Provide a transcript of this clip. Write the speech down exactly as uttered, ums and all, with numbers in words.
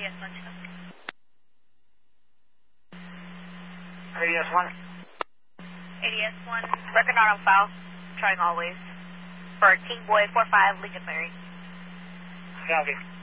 A D S one. A D S one. A D S one, record not on file, trying always. For King Boy four five, Lincoln Mary. Copy.